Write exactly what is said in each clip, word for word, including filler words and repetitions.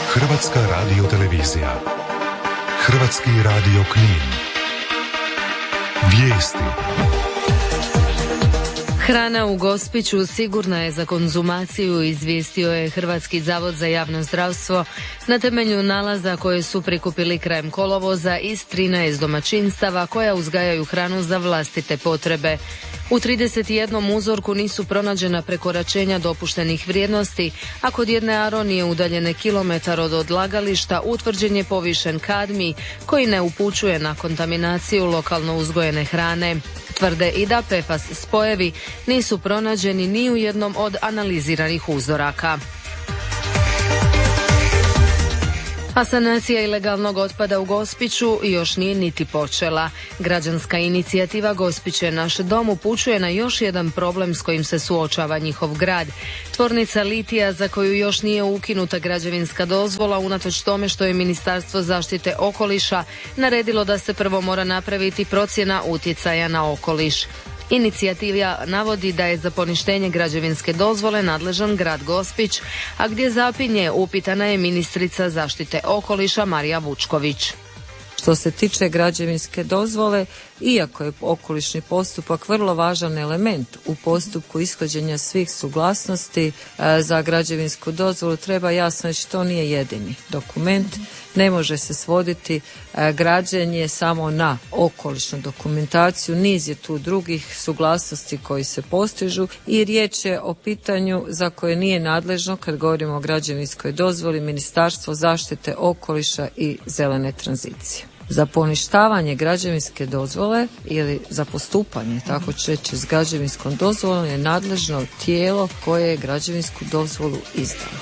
Hrvatska radiotelevizija. Hrvatski radio Knin. Vijesti. Hrana u Gospiću sigurna je za konzumaciju, izvijestio je Hrvatski zavod za javno zdravstvo na temelju nalaza koje su prikupili krajem kolovoza iz trinaest domaćinstava koja uzgajaju hranu za vlastite potrebe. U trideset jednom uzorku nisu pronađena prekoračenja dopuštenih vrijednosti, a kod jedne aronije udaljene kilometar od odlagališta utvrđen je povišen kadmij koji ne upućuje na kontaminaciju lokalno uzgojene hrane. Tvrde i da P F A S spojevi nisu pronađeni ni u jednom od analiziranih uzoraka. A sanacija ilegalnog otpada u Gospiću još nije niti počela. Građanska inicijativa Gospić je naš dom upućuje na još jedan problem s kojim se suočava njihov grad. Tvornica litija za koju još nije ukinuta građevinska dozvola unatoč tome što je Ministarstvo zaštite okoliša naredilo da se prvo mora napraviti procjena utjecaja na okoliš. Inicijativa navodi da je za poništenje građevinske dozvole nadležan grad Gospić, a gdje zapinje upitana je ministrica zaštite okoliša Marija Vučković. Što se tiče građevinske dozvole, iako je okolišni postupak vrlo važan element u postupku ishođenja svih suglasnosti za građevinsku dozvolu, treba jasno reći to nije jedini dokument. Ne može se svoditi građenje samo na okolišnu dokumentaciju, niz je tu drugih suglasnosti koji se postižu i riječ je o pitanju za koje nije nadležno, kad govorimo o građevinskoj dozvoli, Ministarstvo zaštite okoliša i zelene tranzicije. Za poništavanje građevinske dozvole ili za postupanje, tako će reći, s građevinskom dozvolom je nadležno tijelo koje je građevinsku dozvolu izdalo.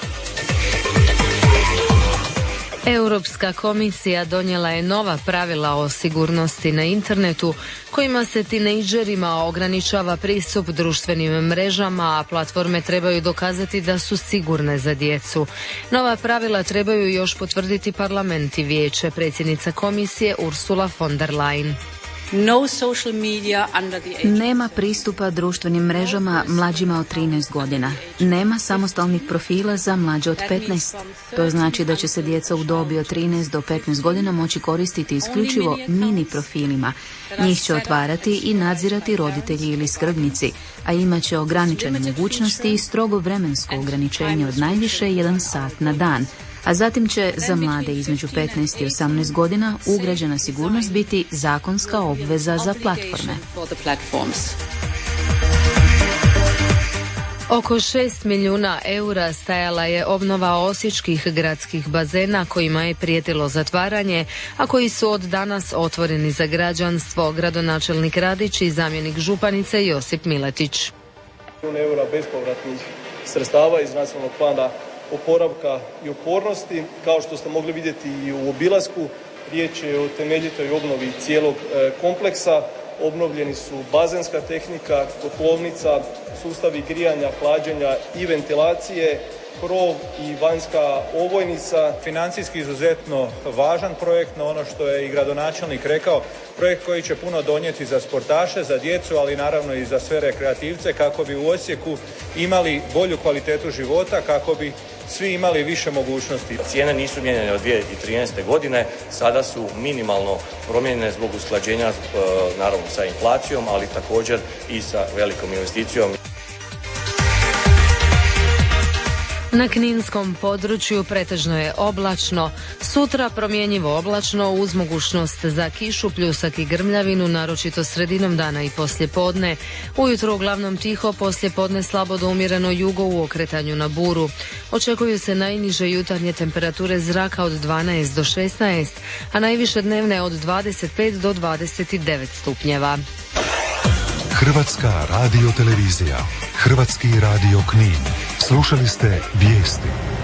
Europska komisija donijela je nova pravila o sigurnosti na internetu kojima se tinejdžerima ograničava pristup društvenim mrežama, a platforme trebaju dokazati da su sigurne za djecu. Nova pravila trebaju još potvrditi parlament i vijeće, predsjednica komisije Ursula von der Leyen. No social media under the age. Nema pristupa društvenim mrežama mlađima od trinaest godina. Nema samostalnih profila za mlađe od petnaest. To znači da će se djeca u dobi od trinaest do petnaest godina moći koristiti isključivo mini profilima. Njih će otvarati i nadzirati roditelji ili skrbnici, a imat će ograničene mogućnosti i strogo vremensko ograničenje od najviše jedan sat na dan. A zatim će za mlade između petnaest i osamnaest godina ugrađena sigurnost biti zakonska obveza za platforme. Oko šest milijuna eura stajala je obnova osječkih gradskih bazena kojima je prijetilo zatvaranje, a koji su od danas otvoreni za građanstvo, gradonačelnik Radić i zamjenik županice Josip Miletić. Eura bespovratnih sredstava iz nacionalnog plana oporavka i otpornosti. Kao što ste mogli vidjeti i u obilasku, riječ je o temeljitoj obnovi cijelog kompleksa. Obnovljeni su bazenska tehnika, kotlovnica, sustavi grijanja, hlađenja i ventilacije, krov i vanjska ovojnica. Financijski izuzetno važan projekt, no ono što je i gradonačelnik rekao, projekt koji će puno donijeti za sportaše, za djecu, ali naravno i za sve rekreativce, kako bi u Osijeku imali bolju kvalitetu života, kako bi svi imali više mogućnosti. Cijene nisu mijenjane od dvije tisuće trinaeste. godine, sada su minimalno promijenjene zbog usklađenja naravno sa inflacijom, ali također i sa velikom investicijom. Na kninskom području pretežno je oblačno, sutra promjenjivo oblačno uz mogućnost za kišu, pljusak i grmljavinu, naročito sredinom dana i poslijepodne. Ujutro uglavnom tiho, poslijepodne slabo do umjereno jugo u okretanju na buru. Očekuju se najniže jutarnje temperature zraka od dvanaest do šesnaest, a najviše dnevne od dvadeset pet do dvadeset devet stupnjeva. Hrvatska radiotelevizija. Hrvatski radio Knin. Slušali ste vijesti.